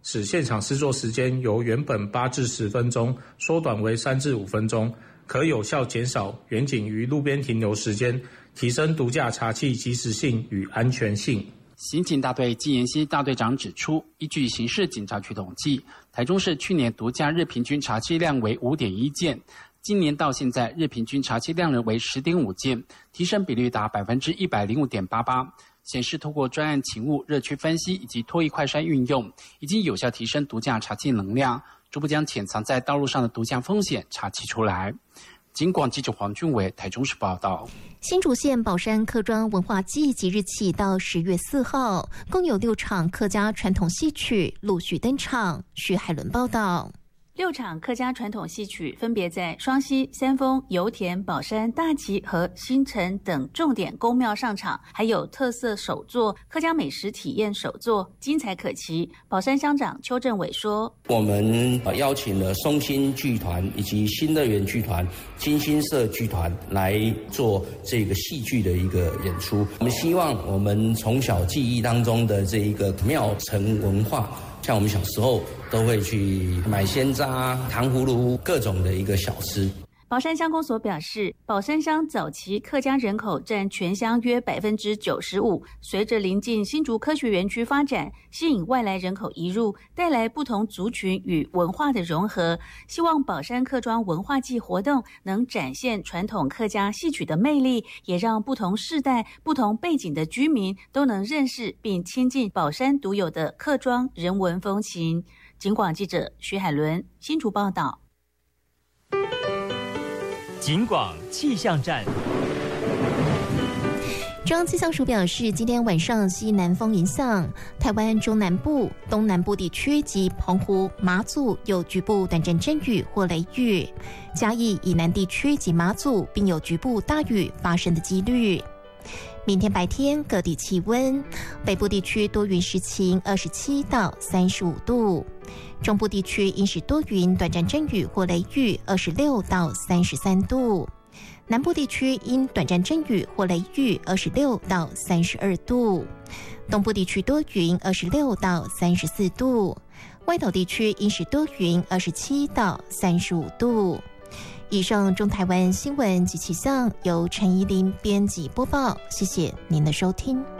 使现场施作时间由原本8至10分钟缩短为3至5分钟，可有效减少远景于路边停留时间，提升毒驾查缉及时性与安全性。 刑警大队季延熙大队长指出，依据刑事警察局统计，台中市去年毒驾日平均查缉量为 5.1 件，今年到现在日平均查缉量为 10.5 件，提升比率达 105.88%， 显示透过专案勤务、热区分析以及脱役快筛运用，已经有效提升毒驾查缉能量，逐步将潜藏在道路上的毒驾风险查缉出来。警广记者黄俊伟台中市报道。 新竹县宝山客庄文化季即日起到10月4号，共有6场客家传统戏曲陆续登场。徐海伦报道。 6场客家传统戏曲分别在双溪、三丰、油田、宝山、大旗和新城等重点宫庙上场，还有特色手作、客家美食体验手作，精彩可期。宝山乡长邱正伟说：“ 我们邀请了松兴剧团以及新乐园剧团、金星社剧团来做这个戏剧的一个演出。我们希望我们从小记忆当中的这一个庙城文化。”像我们小时候都会去买鲜渣、糖葫芦，各种的一个小吃。 宝山乡公所表示，宝山乡早期客家人口占全乡约 95%， 随着临近新竹科学园区发展，吸引外来人口移入，带来不同族群与文化的融合。希望宝山客庄文化季活动能展现传统客家戏曲的魅力，也让不同世代、不同背景的居民都能认识并亲近宝山独有的客庄人文风情。警广记者徐海伦新竹报道。 警广气象站。 中央气象署表示，今天晚上西南风影响台湾中南部、东南部地区及澎湖、马祖有局部短暂阵雨或雷雨，嘉义以南地区及马祖并有局部大雨发生的几率。明天白天各地气温，北部地区多云时晴，27到35度；中部地区阴时多云，短暂阵雨或雷雨，26到33度；南部地区因短暂阵雨或雷雨，26到32度；东部地区多云，26到34度；外岛地区阴时多云，27到35度。以上中台湾新闻及气象由陈怡琳编辑播报，谢谢您的收听。